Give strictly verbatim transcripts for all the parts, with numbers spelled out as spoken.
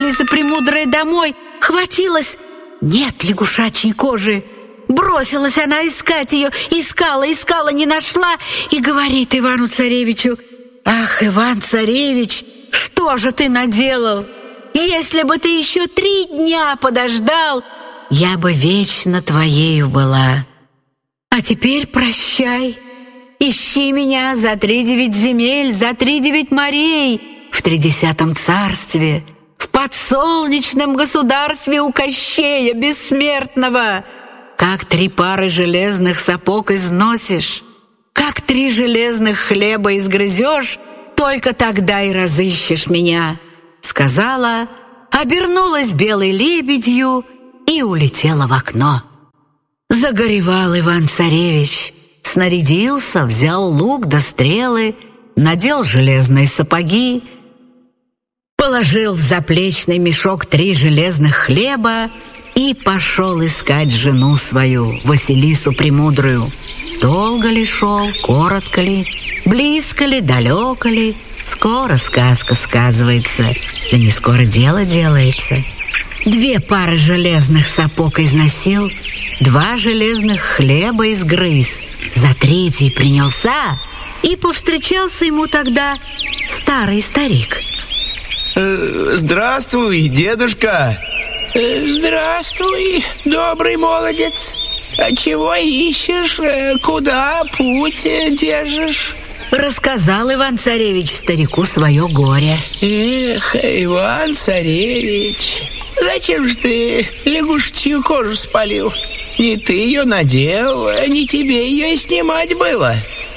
Василиса Премудрая домой, хватилась. Нет лягушачьей кожи. Бросилась она искать ее, искала, искала, не нашла, и говорит Ивану-царевичу: «Ах, Иван-царевич, что же ты наделал? Если бы ты еще три дня подождал, я бы вечно твоею была. А теперь прощай, ищи меня за тридевять земель, за тридевять морей, в тридесятом царстве, в подсолнечном государстве у Кощея Бессмертного. Как три пары железных сапог износишь, как три железных хлеба изгрызешь, только тогда и разыщешь меня», — сказала, обернулась белой лебедью и улетела в окно. Загоревал Иван-царевич, снарядился, взял лук да стрелы, надел железные сапоги, положил в заплечный мешок три железных хлеба и пошел искать жену свою, Василису Премудрую. Долго ли шел, коротко ли, близко ли, далеко ли, скоро сказка сказывается, да не скоро дело делается. Две пары железных сапог износил, два железных хлеба изгрыз, за третий принялся, и повстречался ему тогда старый старик. Э, «Здравствуй, дедушка!» «Здравствуй, добрый молодец. А чего ищешь? Куда путь держишь?» Рассказал Иван-царевич старику свое горе. «Эх, Иван-царевич, зачем же ты лягушечью кожу спалил? Не ты ее надел, не тебе ее и снимать было.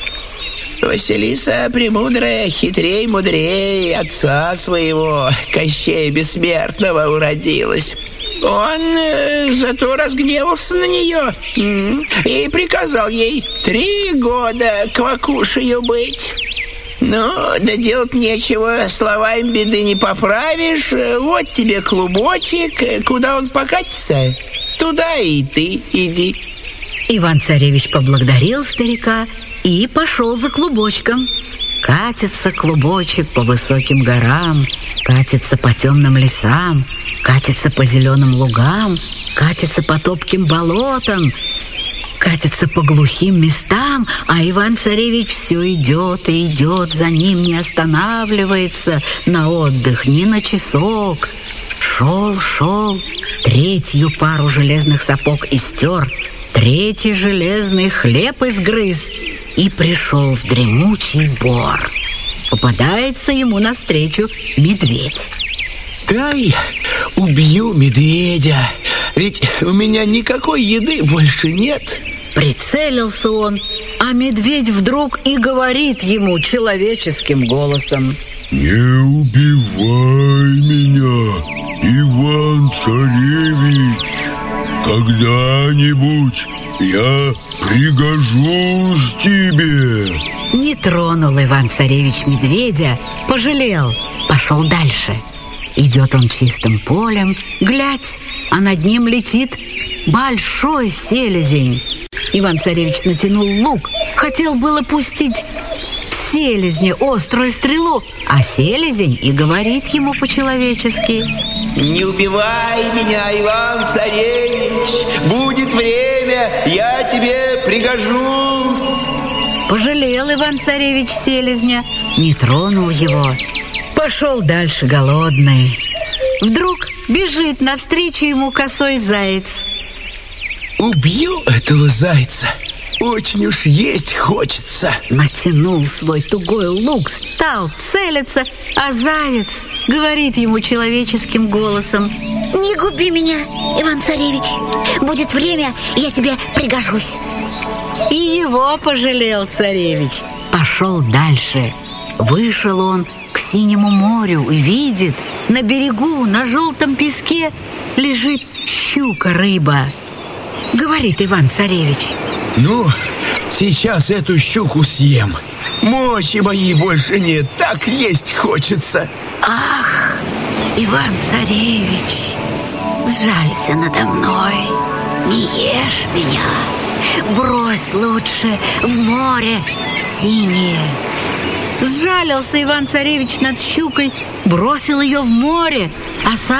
Василиса Премудрая хитрей мудрей отца своего, Кощея Бессмертного, уродилась. Он э, зато разгневался на нее м- и приказал ей три года квакушею быть. Ну, да делать нечего, словами беды не поправишь. Вот тебе клубочек, куда он покатится, туда и ты иди». Иван-царевич поблагодарил старика и пошел за клубочком. Катится клубочек по высоким горам, катится по темным лесам, катится по зеленым лугам, катится по топким болотам, катится по глухим местам, а Иван-царевич все идет и идет, за ним не останавливается на отдых ни на часок. Шел, шел, третью пару железных сапог истер, третий железный хлеб изгрыз и пришел в дремучий бор. Попадается ему навстречу медведь. «Дай убью медведя, ведь у меня никакой еды больше нет». Прицелился он, а медведь вдруг и говорит ему человеческим голосом: «Не убивай меня, Иван-царевич. Когда-нибудь я пригожусь тебе». Не тронул Иван-царевич медведя, пожалел, пошел дальше. Идет он чистым полем, глядь, а над ним летит большой селезень. Иван-царевич натянул лук, хотел было пустить в селезня острую стрелу, а селезень и говорит ему по-человечески: «Не убивай меня, Иван-царевич, будет время, я тебе пригожусь». Пожалел Иван-царевич селезня, не тронул его, пошел дальше голодный. Вдруг бежит навстречу ему косой заяц. «Убью этого зайца, очень уж есть хочется». Натянул свой тугой лук, стал целиться, а заяц говорит ему человеческим голосом: «Не губи меня, Иван-царевич, будет время, я тебе пригожусь». И его пожалел царевич, пошел дальше. Вышел он к синему морю и видит, на берегу, на желтом песке лежит щука-рыба. Говорит Иван-царевич: «Ну, сейчас эту щуку съем. Мочи моей больше нет, так есть хочется». «Ах, Иван-царевич, сжалься надо мной, не ешь меня, брось лучше в море синее». Сжалился Иван-царевич над щукой, бросил ее в море, а сам